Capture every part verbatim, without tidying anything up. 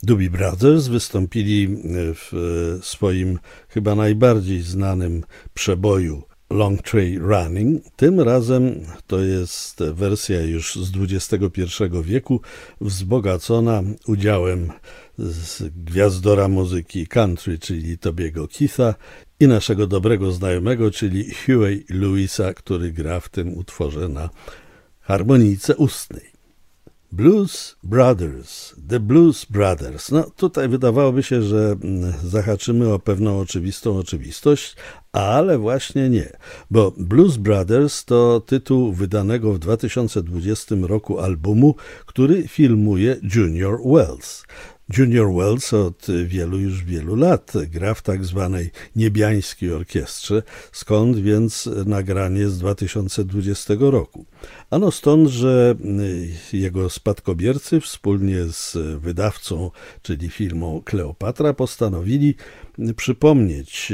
Doobie Brothers wystąpili w swoim chyba najbardziej znanym przeboju Long Train Running. Tym razem to jest wersja już z dwudziestego pierwszego wieku, wzbogacona udziałem z gwiazdora muzyki country, czyli Tobiego Keitha, i naszego dobrego znajomego, czyli Huey Lewisa, który gra w tym utworze na harmonijce ustnej. Blues Brothers, The Blues Brothers. No tutaj wydawałoby się, że zahaczymy o pewną oczywistą oczywistość, ale właśnie nie, bo Blues Brothers to tytuł wydanego w dwa tysiące dwudziestym roku albumu, który filmuje Junior Wells. Junior Wells od wielu już wielu lat gra w tak zwanej niebiańskiej orkiestrze, skąd więc nagranie z dwa tysiące dwudziestego roku. Ano stąd, że jego spadkobiercy wspólnie z wydawcą, czyli firmą Kleopatra, postanowili przypomnieć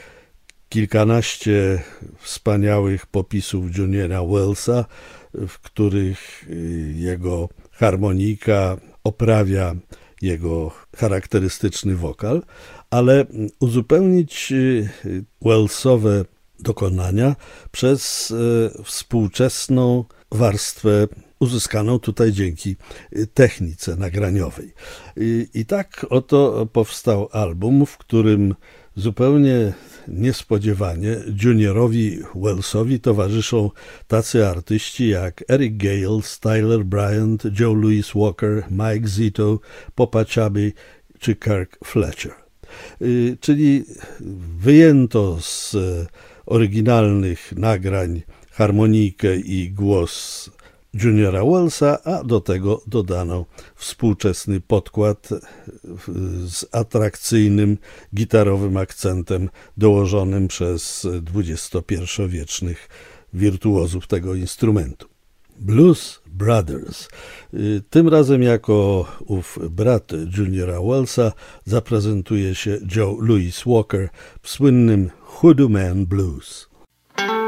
kilkanaście wspaniałych popisów Juniora Wellsa, w których jego harmonika oprawia jego charakterystyczny wokal, ale uzupełnić Wellsowe dokonania przez współczesną warstwę uzyskaną tutaj dzięki technice nagraniowej. I tak oto powstał album, w którym zupełnie niespodziewanie Juniorowi Wellsowi towarzyszą tacy artyści jak Eric Gale, Tyler Bryant, Joe Louis Walker, Mike Zito, Popa Chubby czy Kirk Fletcher. Czyli wyjęto z oryginalnych nagrań harmonikę i głos Juniora Wellsa, a do tego dodano współczesny podkład z atrakcyjnym gitarowym akcentem dołożonym przez dwudziestopierwowiecznych wirtuozów tego instrumentu. Blues Brothers. Tym razem jako ów brat Juniora Wellsa zaprezentuje się Joe Louis Walker w słynnym Hoodoo Man Blues.